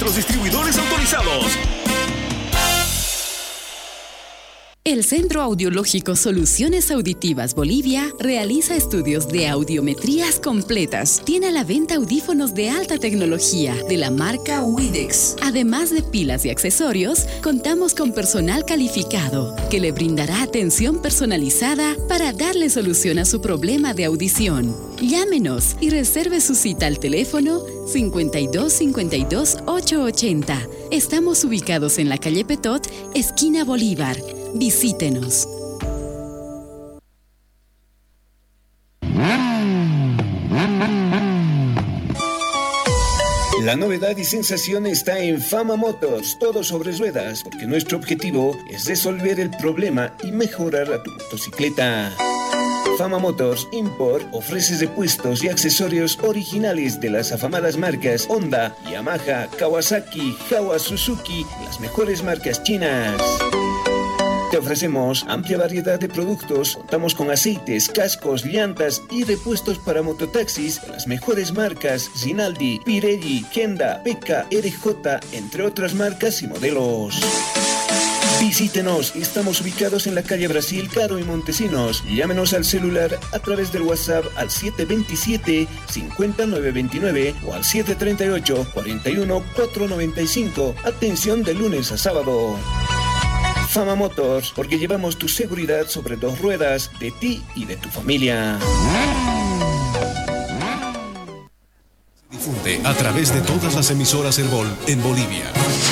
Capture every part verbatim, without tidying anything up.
nuestros distribuidores autorizados. El Centro Audiológico Soluciones Auditivas Bolivia realiza estudios de audiometrías completas. Tiene a la venta audífonos de alta tecnología de la marca Widex. Además de pilas y accesorios, contamos con personal calificado que le brindará atención personalizada para darle solución a su problema de audición. Llámenos y reserve su cita al teléfono cincuenta y dos cincuenta y dos ochocientos ochenta. Estamos ubicados en la calle Petot, esquina Bolívar. Visítenos. La novedad y sensación está en Fama Motors, todo sobre ruedas, porque nuestro objetivo es resolver el problema y mejorar a tu motocicleta. Fama Motors Import ofrece repuestos y accesorios originales de las afamadas marcas Honda, Yamaha, Kawasaki, Jawa, Suzuki, las mejores marcas chinas. Te ofrecemos amplia variedad de productos, contamos con aceites, cascos, llantas y repuestos para mototaxis de las mejores marcas Rinaldi, Pirelli, Kenda, Peka, R J, entre otras marcas y modelos. Visítenos, estamos ubicados en la calle Brasil, Caro y Montesinos. Llámenos al celular a través del WhatsApp al siete dos siete, cinco nueve dos nueve o al siete tres ocho, cuatro uno, cuatro nueve cinco. Atención de lunes a sábado. Fama Motors, porque llevamos tu seguridad sobre dos ruedas, de ti y de tu familia. Difunde a través de todas las emisoras Herbol en Bolivia.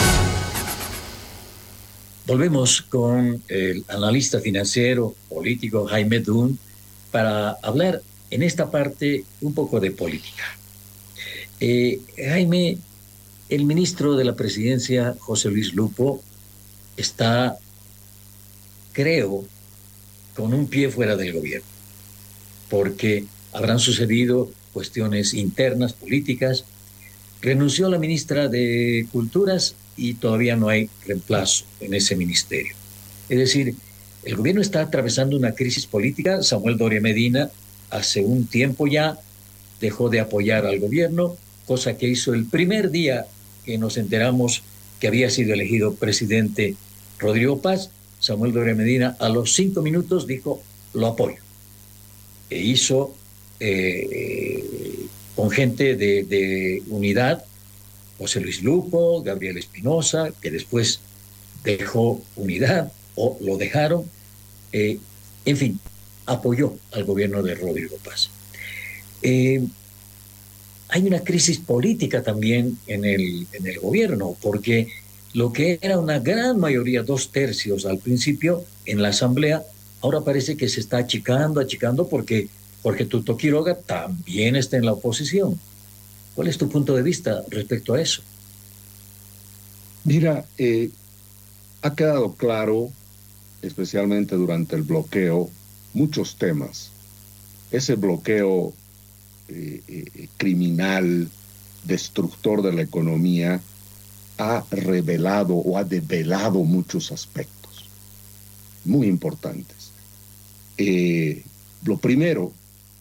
Volvemos con el analista financiero político Jaime Dunn para hablar en esta parte un poco de política. Eh, Jaime, el ministro de la Presidencia, José Luis Lupo, está, creo, con un pie fuera del gobierno, porque habrán sucedido cuestiones internas, políticas. Renunció la ministra de Culturas y todavía no hay reemplazo en ese ministerio. Es decir, el gobierno está atravesando una crisis política. Samuel Doria Medina hace un tiempo ya dejó de apoyar al gobierno, cosa que hizo el primer día que nos enteramos que había sido elegido presidente Rodrigo Paz. Samuel Doria Medina a los cinco minutos dijo, lo apoyo. E hizo eh, con gente de, de unidad, José Luis Lupo, Gabriel Espinosa, que después dejó unidad o lo dejaron. Eh, en fin, apoyó al gobierno de Rodrigo Paz. Eh, hay una crisis política también en el, en el gobierno, porque lo que era una gran mayoría, dos tercios al principio en la asamblea, ahora parece que se está achicando, achicando porque, porque Tuto Quiroga también está en la oposición. ¿Cuál es tu punto de vista respecto a eso? Mira, eh, ha quedado claro, especialmente durante el bloqueo, muchos temas. Ese bloqueo eh, eh, criminal, destructor de la economía, ha revelado o ha develado muchos aspectos muy importantes. Eh, lo primero,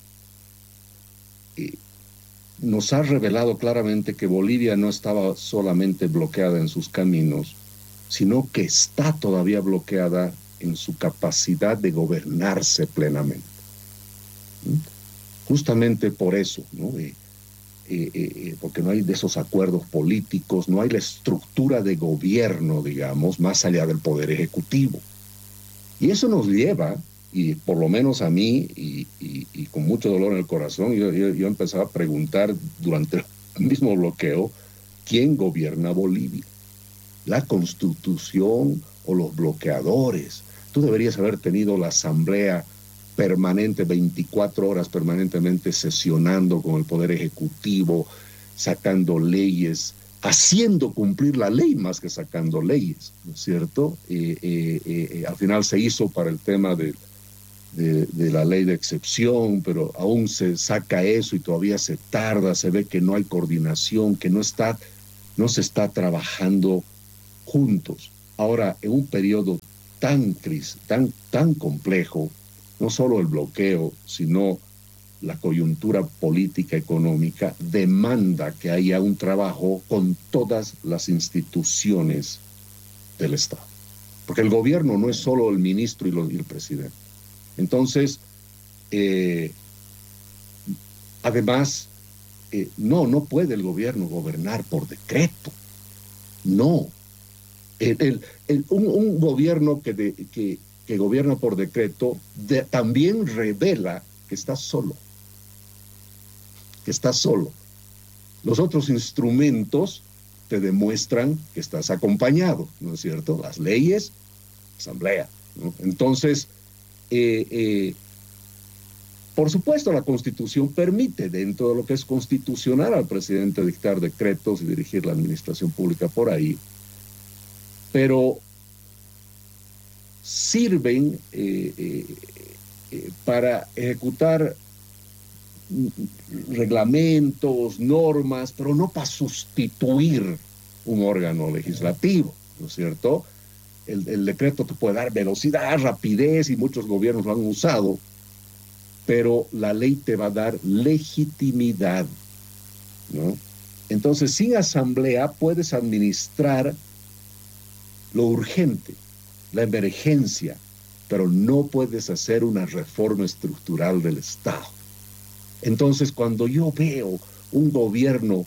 eh, nos ha revelado claramente que Bolivia no estaba solamente bloqueada en sus caminos, sino que está todavía bloqueada en su capacidad de gobernarse plenamente. ¿Mm? Justamente por eso, ¿no? Eh, eh, eh, porque no hay de esos acuerdos políticos, no hay la estructura de gobierno, digamos, más allá del poder ejecutivo. Y eso nos lleva, y por lo menos a mí, y, y, y con mucho dolor en el corazón, yo, yo, yo empezaba a preguntar durante el mismo bloqueo, ¿quién gobierna Bolivia? ¿La Constitución o los bloqueadores? Tú deberías haber tenido la asamblea permanente, veinticuatro horas permanentemente sesionando con el Poder Ejecutivo, sacando leyes, haciendo cumplir la ley más que sacando leyes, ¿no es cierto? Eh, eh, eh, al final se hizo para el tema de, de, de la ley de excepción, pero aún se saca eso y todavía se tarda, se ve que no hay coordinación, que no, está, no se está trabajando juntos. Ahora, en un periodo tan, tan, tan complejo, no solo el bloqueo, sino la coyuntura política económica demanda que haya un trabajo con todas las instituciones del Estado. Porque el gobierno no es solo el ministro y, los, y el presidente. Entonces, eh, además, eh, no, no puede el gobierno gobernar por decreto. No. El, el, el, un, un gobierno que, de, que, que gobierna por decreto de, también revela que está solo. Que está solo. Los otros instrumentos te demuestran que estás acompañado, ¿no es cierto? Las leyes, asamblea, ¿no? Entonces, eh, eh, por supuesto, la Constitución permite, dentro de lo que es constitucional, al presidente dictar decretos y dirigir la administración pública por ahí, pero sirven eh, eh, eh, para ejecutar reglamentos, normas, pero no para sustituir un órgano legislativo, ¿no es cierto? El, el decreto te puede dar velocidad, rapidez, y muchos gobiernos lo han usado, pero la ley te va a dar legitimidad, ¿no? Entonces, sin asamblea puedes administrar lo urgente, la emergencia, pero no puedes hacer una reforma estructural del Estado. Entonces, cuando yo veo un gobierno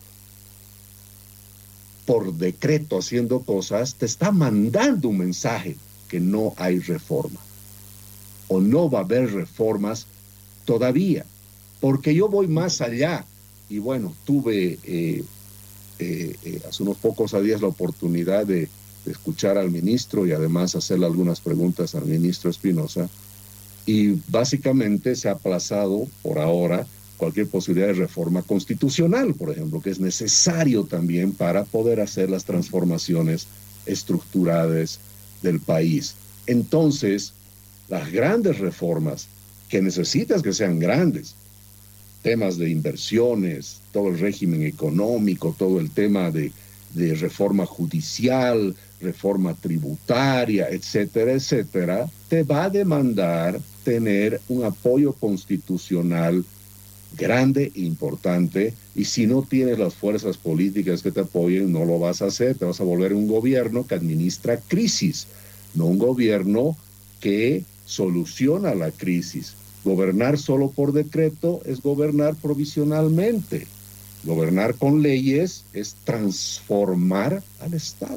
por decreto haciendo cosas, te está mandando un mensaje que no hay reforma, o no va a haber reformas todavía, porque yo voy más allá. Y bueno, tuve eh, eh, eh, hace unos pocos días la oportunidad de, de escuchar al ministro y además hacerle algunas preguntas al ministro Espinosa, y básicamente se ha aplazado por ahora cualquier posibilidad de reforma constitucional, por ejemplo, que es necesario también para poder hacer las transformaciones estructurales del país. Entonces, las grandes reformas que necesitas que sean grandes, temas de inversiones, todo el régimen económico, todo el tema de, de reforma judicial, reforma tributaria, etcétera, etcétera, te va a demandar tener un apoyo constitucional grande e importante, y si no tienes las fuerzas políticas que te apoyen, no lo vas a hacer. Te vas a volver un gobierno que administra crisis, no un gobierno que soluciona la crisis. Gobernar solo por decreto es gobernar provisionalmente. Gobernar con leyes es transformar al Estado.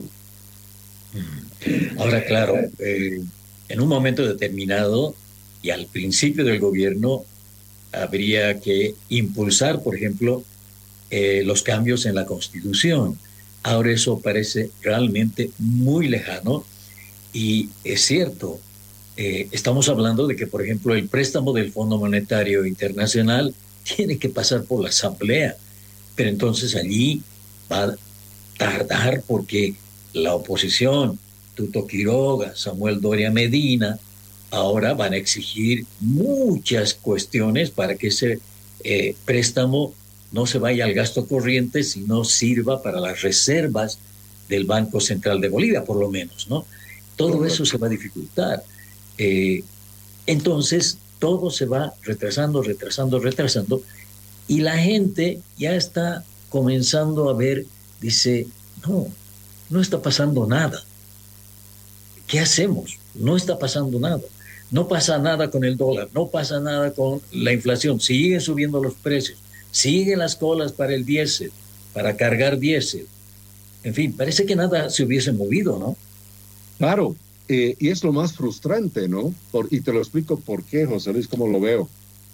Ahora, claro, eh, en un momento determinado y al principio del gobierno habría que impulsar, por ejemplo, eh, los cambios en la Constitución. Ahora eso parece realmente muy lejano, y es cierto, eh, estamos hablando de que, por ejemplo, el préstamo del Fondo Monetario Internacional tiene que pasar por la Asamblea, pero entonces allí va a tardar porque la oposición, Tuto Quiroga, Samuel Doria Medina, ahora van a exigir muchas cuestiones para que ese eh, préstamo no se vaya al gasto corriente, sino sirva para las reservas del Banco Central de Bolivia, por lo menos, ¿no? Todo eso se va a dificultar. Eh, entonces, todo se va retrasando, retrasando, retrasando, y la gente ya está comenzando a ver, dice, no, no está pasando nada. ¿Qué hacemos? No está pasando nada. No pasa nada con el dólar, no pasa nada con la inflación, siguen subiendo los precios, siguen las colas para el diésel, para cargar diésel. En fin, parece que nada se hubiese movido, ¿no? Claro, eh, y es lo más frustrante, ¿no? Por, y te lo explico por qué, José Luis, cómo lo veo.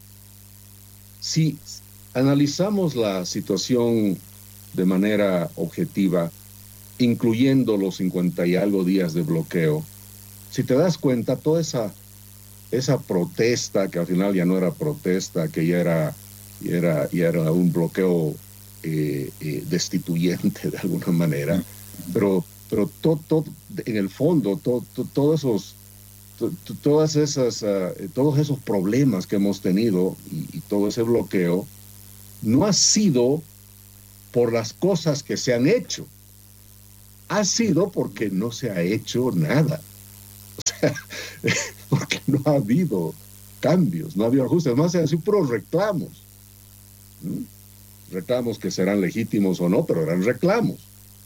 Si analizamos la situación de manera objetiva, incluyendo los cincuenta y algo días de bloqueo, si te das cuenta, toda esa esa protesta, que al final ya no era protesta, que ya era, ya era, ya era un bloqueo eh, eh, destituyente de alguna manera, pero, pero todo, todo, en el fondo, todo, todo, todos esos, to, to, todas esas, uh, todos esos problemas que hemos tenido y, y todo ese bloqueo, no ha sido por las cosas que se han hecho, ha sido porque no se ha hecho nada. O sea, porque no ha habido cambios, no ha habido ajustes, más han sido puros reclamos. ¿Mm? Reclamos que serán legítimos o no, pero eran reclamos.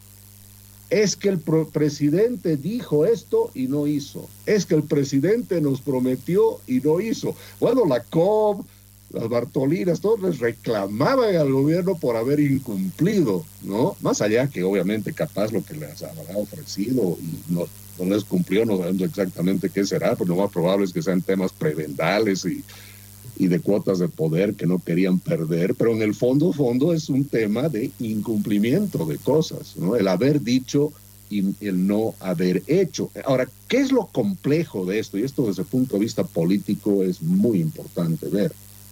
Es que el presidente dijo esto y no hizo. Es que el presidente nos prometió y no hizo. Bueno, la C O B, las Bartolinas, todos les reclamaban al gobierno por haber incumplido, ¿no? Más allá que obviamente capaz lo que les habrá ofrecido y no, no les cumplió, no sabemos exactamente qué será, pero lo más probable es que sean temas prebendales y, y de cuotas de poder que no querían perder, pero en el fondo, fondo es un tema de incumplimiento de cosas, ¿no? El haber dicho y el no haber hecho. Ahora, ¿qué es lo complejo de esto? Y esto desde el punto de vista político es muy importante ver.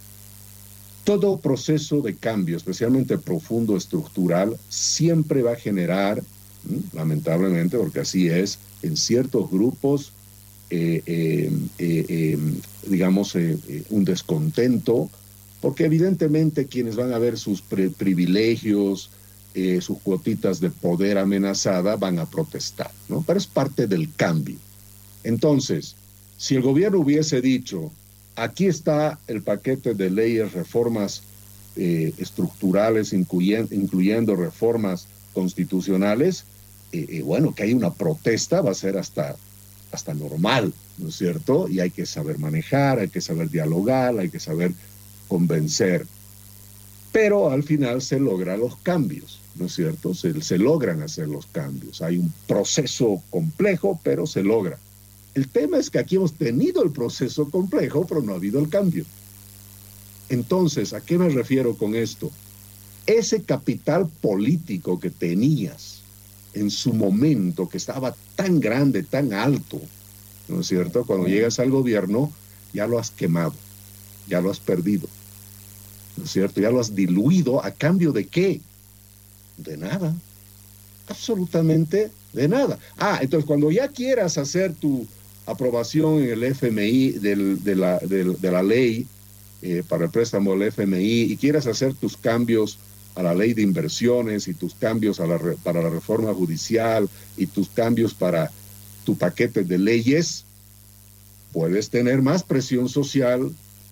Todo proceso de cambio, especialmente profundo, estructural, siempre va a generar, ¿m? lamentablemente, porque así es, en ciertos grupos, eh, eh, eh, eh, digamos, eh, eh, un descontento, porque evidentemente quienes van a ver sus privilegios, eh, sus cuotitas de poder amenazada, van a protestar, ¿no? Pero es parte del cambio. Entonces, si el gobierno hubiese dicho, aquí está el paquete de leyes, reformas eh, estructurales, incluyendo, incluyendo reformas constitucionales, eh, eh, bueno, que hay una protesta va a ser hasta, hasta normal, ¿no es cierto? Y hay que saber manejar, hay que saber dialogar, hay que saber convencer. Pero al final se logran los cambios, ¿no es cierto? Se, se logran hacer los cambios. Hay un proceso complejo, pero se logra. El tema es que aquí hemos tenido el proceso complejo, pero no ha habido el cambio. Entonces, ¿a qué me refiero con esto? Ese capital político que tenías en su momento, que estaba tan grande, tan alto, ¿no es cierto? Cuando llegas al gobierno, ya lo has quemado, ya lo has perdido, ¿no es cierto? Ya lo has diluido, ¿a cambio de qué? De nada, absolutamente de nada. Ah, entonces cuando ya quieras hacer tu aprobación en el F M I del, de, la, de, de la ley eh, para el préstamo del F M I y quieras hacer tus cambios a la ley de inversiones y tus cambios a la, para la reforma judicial y tus cambios para tu paquete de leyes, puedes tener más presión social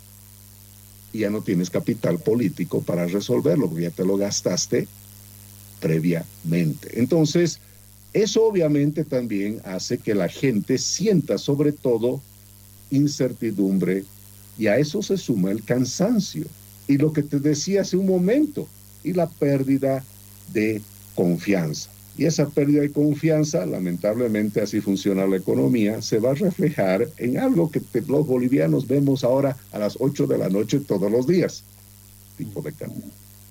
y ya no tienes capital político para resolverlo porque ya te lo gastaste previamente. Entonces, eso obviamente también hace que la gente sienta sobre todo incertidumbre y a eso se suma el cansancio y lo que te decía hace un momento y la pérdida de confianza. Y esa pérdida de confianza, lamentablemente así funciona la economía, se va a reflejar en algo que te, los bolivianos vemos ahora a las ocho de la noche todos los días. Tipo de cambio.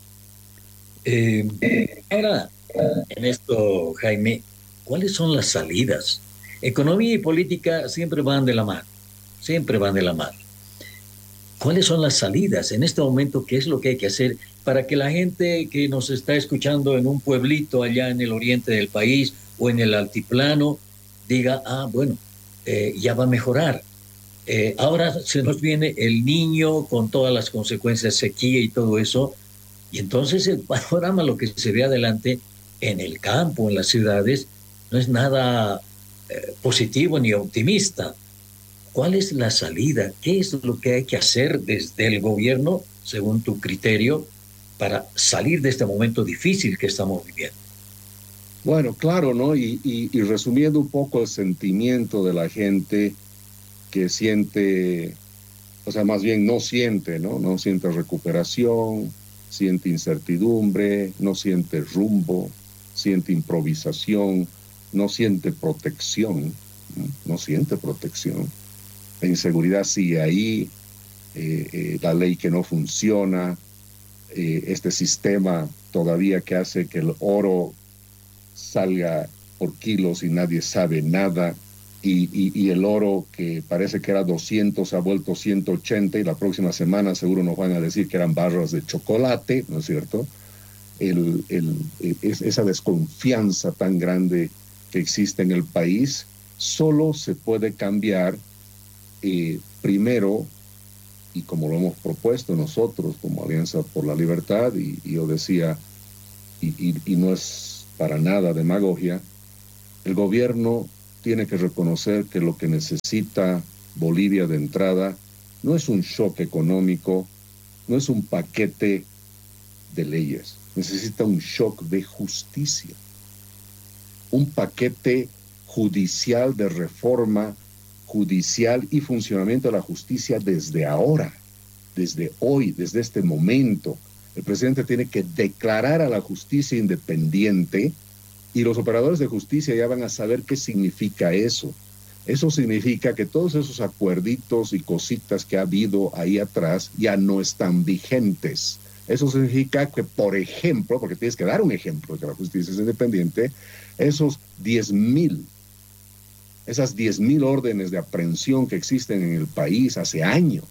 Eh, eh, ahora, en esto, Jaime, ¿cuáles son las salidas? Economía y política siempre van de la mano, siempre van de la mano. ¿Cuáles son las salidas en este momento? ¿Qué es lo que hay que hacer para que la gente que nos está escuchando en un pueblito allá en el oriente del país o en el altiplano diga, ah, bueno, eh, ya va a mejorar? Eh, ahora se nos viene el niño con todas las consecuencias, sequía y todo eso, y entonces el panorama, lo que se ve adelante en el campo, en las ciudades, no es nada eh, positivo ni optimista. ¿Cuál es la salida? ¿Qué es lo que hay que hacer desde el gobierno, según tu criterio, para salir de este momento difícil que estamos viviendo? Bueno, claro, ¿no? Y, y, y resumiendo un poco el sentimiento de la gente que siente, o sea, más bien no siente, ¿no? No siente recuperación, siente incertidumbre, no siente rumbo, siente improvisación, no siente protección, ¿no? No siente protección. La inseguridad sigue ahí, eh, eh, la ley que no funciona, eh, este sistema todavía que hace que el oro salga por kilos y nadie sabe nada, y, y, y el oro que parece que era doscientos ha vuelto ciento ochenta y la próxima semana seguro nos van a decir que eran barras de chocolate, ¿no es cierto? El, el, es, esa desconfianza tan grande que existe en el país solo se puede cambiar Eh, primero, y como lo hemos propuesto nosotros como Alianza por la Libertad, y, y yo decía, y, y, y no es para nada demagogia, el gobierno tiene que reconocer que lo que necesita Bolivia de entrada no es un shock económico, no es un paquete de leyes, necesita un shock de justicia, un paquete judicial de reforma judicial y funcionamiento de la justicia desde ahora, desde hoy, desde este momento. El presidente tiene que declarar a la justicia independiente y los operadores de justicia ya van a saber qué significa eso. Eso significa que todos esos acuerditos y cositas que ha habido ahí atrás ya no están vigentes. Eso significa que, por ejemplo, porque tienes que dar un ejemplo de que la justicia es independiente, esos diez mil, esas diez mil órdenes de aprehensión que existen en el país hace años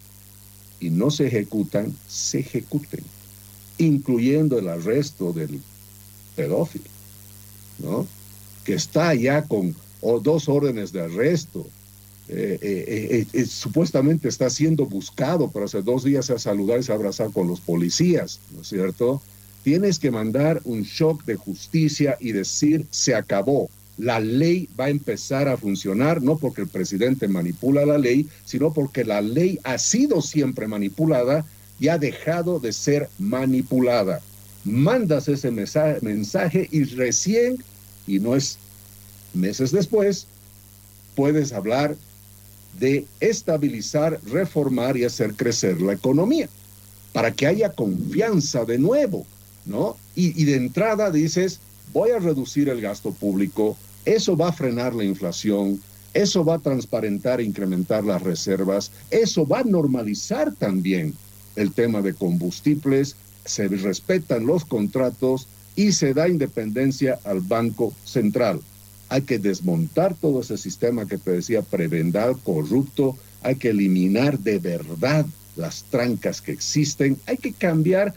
y no se ejecutan, se ejecuten, incluyendo el arresto del pedófilo, ¿no? Que está ya con o dos órdenes de arresto, eh, eh, eh, eh, supuestamente está siendo buscado, pero hace dos días se ha saludado y se ha abrazado con los policías, ¿no es cierto? Tienes que mandar un shock de justicia y decir, se acabó. La ley va a empezar a funcionar, no porque el presidente manipula la ley, sino porque la ley ha sido siempre manipulada y ha dejado de ser manipulada. Mandas ese mensaje, mensaje y recién, y no es meses después, puedes hablar de estabilizar, reformar y hacer crecer la economía, para que haya confianza de nuevo, ¿no? Y, y de entrada dices, voy a reducir el gasto público, eso va a frenar la inflación, eso va a transparentar e incrementar las reservas, eso va a normalizar también el tema de combustibles, se respetan los contratos y se da independencia al Banco Central. Hay que desmontar todo ese sistema que te decía prebendal, corrupto, hay que eliminar de verdad las trancas que existen, hay que cambiar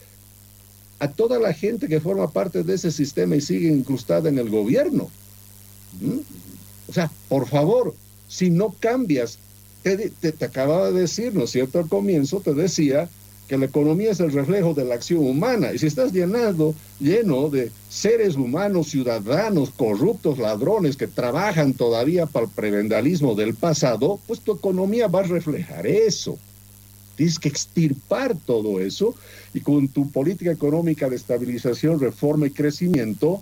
a toda la gente que forma parte de ese sistema y sigue incrustada en el gobierno. ¿Mm? O sea, por favor, si no cambias, te, te, te acababa de decir, ¿no es cierto? Al comienzo te decía que la economía es el reflejo de la acción humana, y si estás llenando, lleno de seres humanos, ciudadanos, corruptos, ladrones, que trabajan todavía para el prebendalismo del pasado, pues tu economía va a reflejar eso. Tienes que extirpar todo eso, y con tu política económica de estabilización, reforma y crecimiento,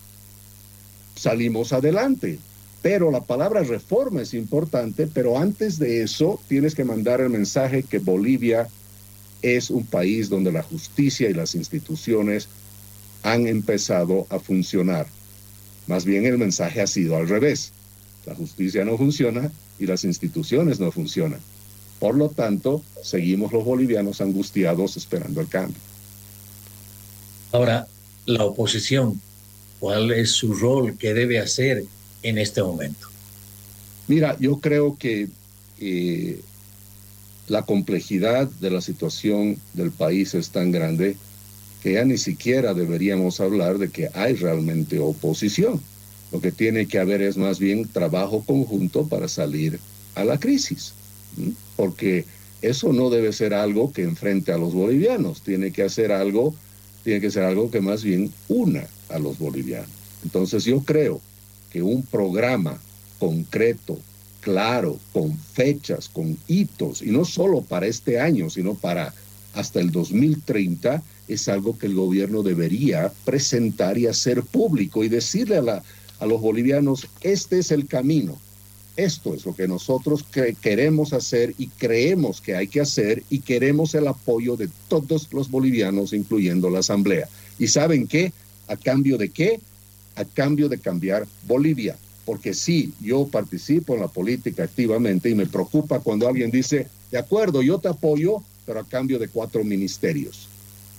salimos adelante. Pero la palabra reforma es importante, pero antes de eso tienes que mandar el mensaje que Bolivia es un país donde la justicia y las instituciones han empezado a funcionar. Más bien el mensaje ha sido al revés. La justicia no funciona y las instituciones no funcionan. Por lo tanto, seguimos los bolivianos angustiados esperando el cambio. Ahora, la oposición, ¿cuál es su rol? ¿Qué debe hacer en este momento? Mira, yo creo que eh, la complejidad de la situación del país es tan grande que ya ni siquiera deberíamos hablar de que hay realmente oposición. Lo que tiene que haber es más bien trabajo conjunto para salir a la crisis, ¿sí? Porque eso no debe ser algo que enfrente a los bolivianos, tiene que hacer algo, tiene que ser algo que más bien una a los bolivianos. Entonces yo creo que un programa concreto, claro, con fechas, con hitos, y no solo para este año, sino para hasta el dos mil treinta, es algo que el gobierno debería presentar y hacer público y decirle a, la, a los bolivianos, este es el camino, esto es lo que nosotros que queremos hacer y creemos que hay que hacer y queremos el apoyo de todos los bolivianos, incluyendo la Asamblea. ¿Y saben qué? ¿A cambio de qué? A cambio de cambiar Bolivia. Porque sí, yo participo en la política activamente y me preocupa cuando alguien dice, de acuerdo, yo te apoyo, pero a cambio de cuatro ministerios.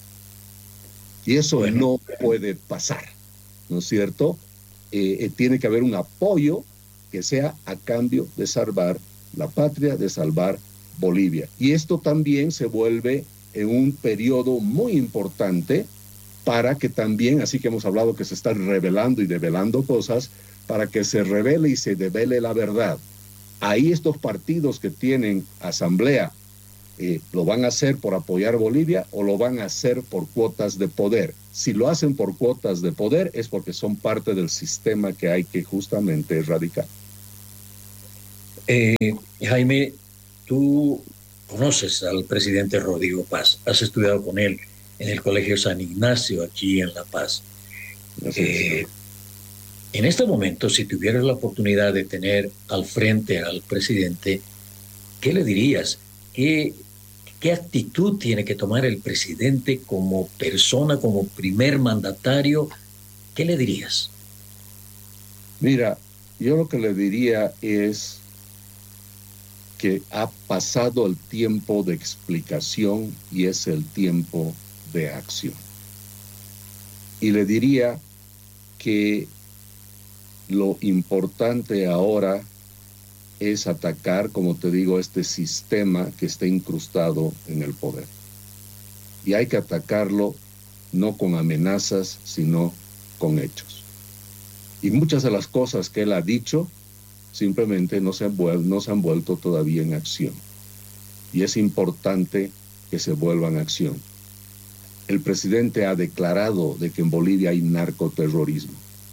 Y eso bueno, no puede pasar, ¿no es cierto? Eh, eh, tiene que haber un apoyo que sea a cambio de salvar la patria, de salvar Bolivia. Y esto también se vuelve en un periodo muy importante para que también, así que hemos hablado que se están revelando y develando cosas, para que se revele y se devele la verdad. Ahí estos partidos que tienen asamblea, eh, ¿lo van a hacer por apoyar Bolivia o lo van a hacer por cuotas de poder? Si lo hacen por cuotas de poder es porque son parte del sistema que hay que justamente erradicar. Eh, Jaime, tú conoces al presidente Rodrigo Paz, has estudiado con él en el Colegio San Ignacio aquí en La Paz. Eh, en este momento, si tuvieras la oportunidad de tener al frente al presidente, ¿qué le dirías? ¿Qué, qué actitud tiene que tomar el presidente como persona, como primer mandatario? ¿Qué le dirías? Mira, yo lo que le diría es que ha pasado el tiempo de explicación y es el tiempo de acción. Y le diría que lo importante ahora es atacar, como te digo, este sistema que está incrustado en el poder. Y hay que atacarlo no con amenazas, sino con hechos. Y muchas de las cosas que él ha dicho simplemente no se han vuel- no se han vuelto todavía en acción. Y es importante que se vuelvan en acción. El presidente ha declarado de que en Bolivia hay narcoterrorismo.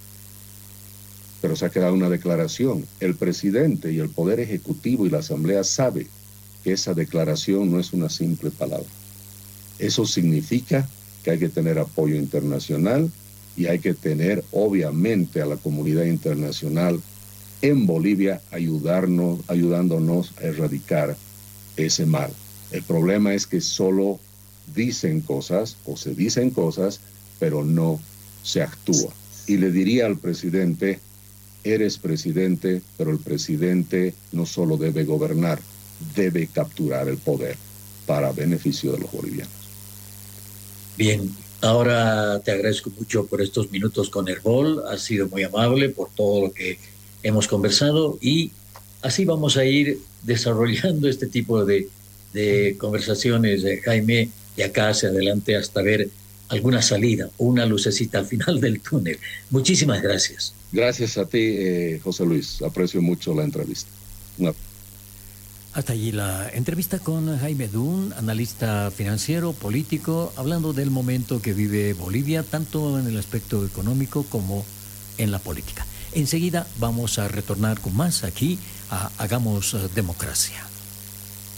Pero se ha quedado una declaración. El presidente y el Poder Ejecutivo y la Asamblea saben que esa declaración no es una simple palabra. Eso significa que hay que tener apoyo internacional y hay que tener, obviamente, a la comunidad internacional en Bolivia ayudarnos, ayudándonos a erradicar ese mal. El problema es que solo dicen cosas o se dicen cosas, pero no se actúa. Y le diría al presidente, eres presidente, pero el presidente no solo debe gobernar, debe capturar el poder para beneficio de los bolivianos. Bien, ahora te agradezco mucho por estos minutos con Herbol, has sido muy amable por todo lo que hemos conversado y así vamos a ir desarrollando este tipo de, de conversaciones, eh, Jaime, de acá hacia adelante hasta ver alguna salida, una lucecita al final del túnel. Muchísimas gracias. Gracias a ti, eh, José Luis. Aprecio mucho la entrevista. Una... Hasta allí la entrevista con Jaime Dun, analista financiero, político, hablando del momento que vive Bolivia, tanto en el aspecto económico como en la política. Enseguida vamos a retornar con más aquí a Hagamos Democracia.